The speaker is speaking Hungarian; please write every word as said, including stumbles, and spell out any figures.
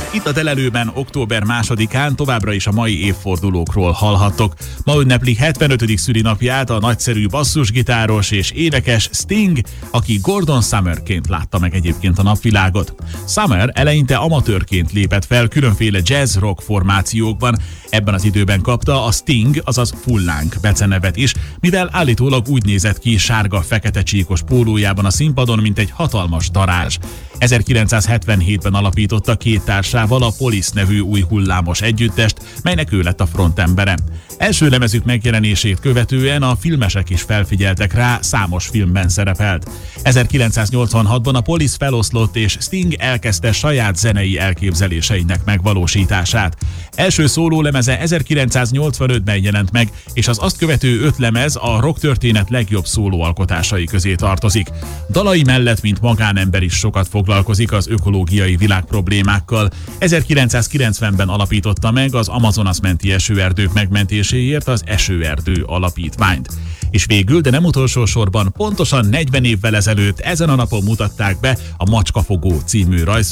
Itt a Telelőben október másodikán továbbra is a mai évfordulókról hallhattok. Ma ünneplik hetvenötödik szülinapját a nagyszerű basszusgitáros és énekes Sting, aki Gordon Summerként látta meg egyébként a napvilágot. Summer eleinte amatőrként lépett fel különféle jazz-rock formációkban. Ebben az időben kapta a Sting, azaz Fullánk becenevet is, mivel állítólag úgy nézett ki sárga-fekete csíkos pólójában a színpadon, mint egy hatalmas darázs. ezerkilencszázhetvenhétben alapította két társával a Police nevű új hullámos együttest, melynek ő lett a frontembere. Első lemezük megjelenését követően a filmesek is felfigyeltek rá, számos filmben szerepelt. ezerkilencszáznyolcvanhatban a Police feloszlott, és Sting elkezdte saját zenei elképzeléseinek megvalósítását. Első szólólemeze ezerkilencszáznyolcvanötben jelent meg, és az azt követő öt lemez a rocktörténet legjobb szólóalkotásai közé tartozik. Dalai mellett, mint magánember is sokat foglalkozik az ökológiai világproblémákkal. ezerkilencszázkilencvenben alapította meg az Amazonas menti esőerdők megmentéséért az Esőerdő Alapítványt. És végül, de nem utolsó sorban, pontosan negyven évvel ezelőtt ezen a napon mutatták be a Macskafogó című rajz